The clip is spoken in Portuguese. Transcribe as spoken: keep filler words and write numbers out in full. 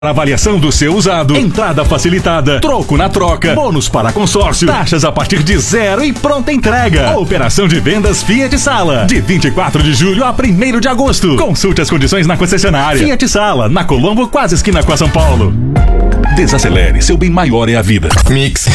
Avaliação do seu usado, entrada facilitada, troco na troca, bônus para consórcio, taxas a partir de zero e pronta entrega. Operação de vendas Fiat Sala, de vinte e quatro de julho a primeiro de agosto. Consulte as condições na concessionária. Fiat Sala, na Colombo, quase esquina com a São Paulo. Desacelere, seu bem maior é a vida. Mix.